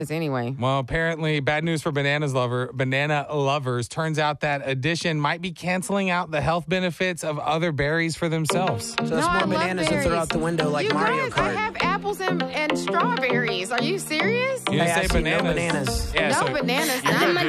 Anyway. Well, apparently, bad news for banana lovers. Turns out that Addition might be canceling out the health benefits of other berries for themselves. So that's more bananas to throw out the window like Mario Kart. I have apples and strawberries. Are you serious? You didn't say bananas. No bananas. Yeah, No so bananas. you're Not gonna do